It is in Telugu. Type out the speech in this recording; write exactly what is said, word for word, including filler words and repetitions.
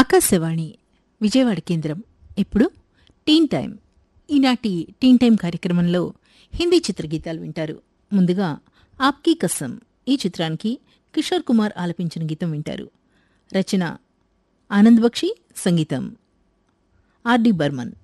ఆకాశవాణి విజయవాడ కేంద్రం. ఇప్పుడు టీన్ టైం. ఈనాటి టీన్ టైం కార్యక్రమంలో హిందీ చిత్రగీతాలు వింటారు. ముందుగా ఆప్కీ కసం ఈ చిత్రానికి కిషోర్ కుమార్ ఆలపించిన గీతం వింటారు. రచన ఆనంద్ బక్షి, సంగీతం ఆర్డి బర్మన్.